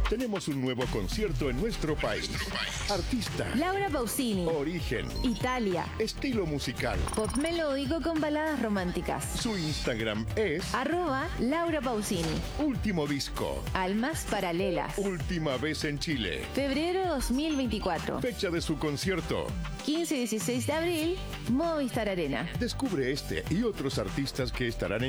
Tenemos un nuevo concierto en nuestro país. Artista. Laura Pausini. Origen. Italia. Estilo musical. Pop melódico con baladas románticas. Su Instagram es @Laura Pausini. Último disco. Almas paralelas. Última vez en Chile. Febrero 2024. Fecha de su concierto. 15 y 16 de abril, Movistar Arena. Descubre este y otros artistas que estarán en